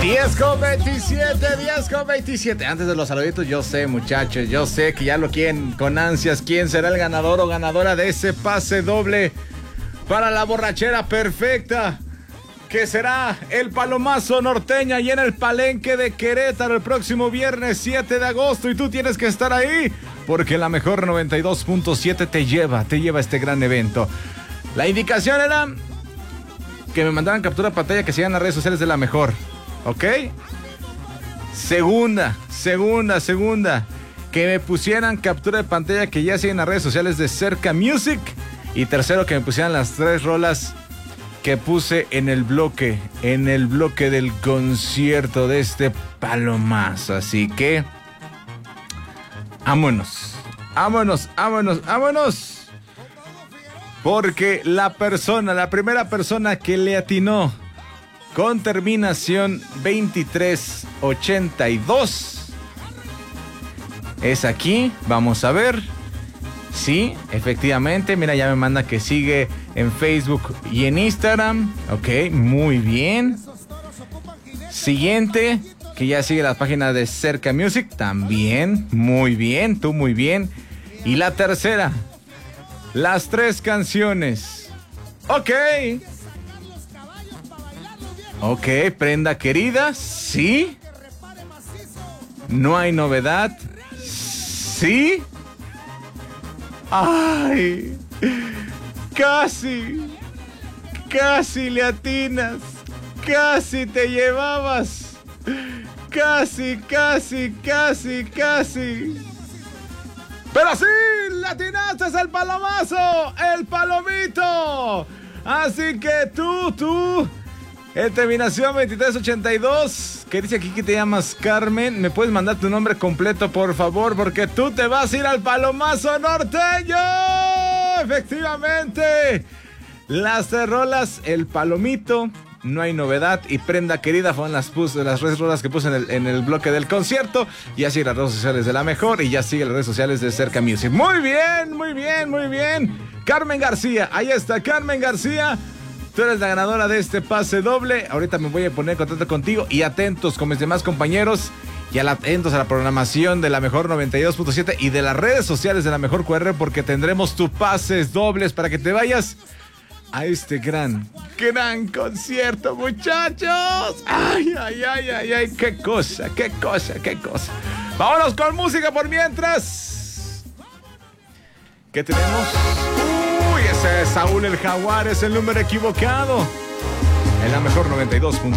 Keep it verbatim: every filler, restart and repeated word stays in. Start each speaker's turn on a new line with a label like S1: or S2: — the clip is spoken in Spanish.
S1: diez con veintisiete, diez con veintisiete. Antes de los saluditos, yo sé, muchachos, yo sé que ya lo quieren con ansias. ¿Quién será el ganador o ganadora de ese pase doble para la borrachera perfecta? Que será el Palomazo Norteña y en el Palenque de Querétaro el próximo viernes siete de agosto. Y tú tienes que estar ahí porque la mejor noventa y dos punto siete te lleva, te lleva a este gran evento. La indicación era que me mandaran captura de pantalla, que sigan las redes sociales de la mejor. ¿Ok? Segunda, segunda, segunda. Que me pusieran captura de pantalla que ya siguen las redes sociales de Cerca Music. Y tercero, que me pusieran las tres rolas que puse en el bloque, en el bloque del concierto de este Palomazo. Así que, vámonos, vámonos, vámonos, vámonos. Porque la persona, la primera persona que le atinó con terminación veintitrés ochenta y dos es aquí. Vamos a ver. Sí, efectivamente. Mira, ya me manda que sigue en Facebook y en Instagram. Ok, muy bien. Siguiente, que ya sigue la página de Cerca Music. También, muy bien, tú muy bien. Y la tercera, las tres canciones. Ok. Ok, Prenda Querida, sí. No hay novedad, sí. Ay, casi, casi le atinas, casi te llevabas, casi, casi, casi, casi. Pero sí, le atinaste el Palomazo, el Palomito. Así que tú, tú, en terminación veintitrés ochenta y dos, que dice aquí que te llamas Carmen, ¿me puedes mandar tu nombre completo, por favor? Porque tú te vas a ir al Palomazo Norteño. Efectivamente, las tres rolas, el Palomito, No hay novedad y Prenda Querida fueron las, puse, las tres rolas que puse en el, en el bloque del concierto. Ya sigue las redes sociales de la mejor y ya sigue las redes sociales de Cerca Music. Muy bien, muy bien, muy bien. Carmen García, ahí está Carmen García. Tú eres la ganadora de este pase doble. Ahorita me voy a poner en contacto contigo y atentos con mis demás compañeros. Y atentos a la programación de la mejor noventa y dos punto siete y de las redes sociales de la mejor Q R, porque tendremos tus pases dobles para que te vayas a este gran, gran concierto, muchachos. Ay, ay, ay, ay, ay, qué cosa, qué cosa, qué cosa. Vámonos con música por mientras. ¿Qué tenemos? Uy, ese es Saúl el Jaguar, es el número equivocado. En la mejor noventa y dos punto siete.